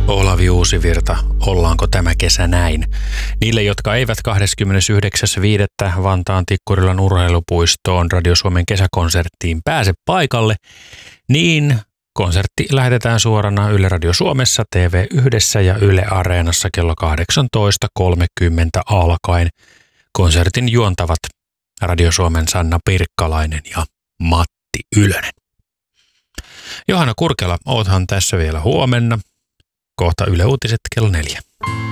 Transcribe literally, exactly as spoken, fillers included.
Olavi Uusivirta, ollaanko tämä kesä näin? Niille, jotka eivät kahdeskymmenesyhdeksäs viidettä Vantaan Tikkurilan urheilupuistoon Radio Suomen kesäkonserttiin pääse paikalle, niin konsertti lähetetään suorana Yle Radio Suomessa, T V yhdessä ja Yle Areenassa kello kahdeksantoista kolmekymmentä alkaen. Konsertin juontavat Radio Suomen Sanna Pirkkalainen ja Matti Ylönen. Johanna Kurkela, oothan tässä vielä huomenna. Kohta Yle Uutiset kello neljä.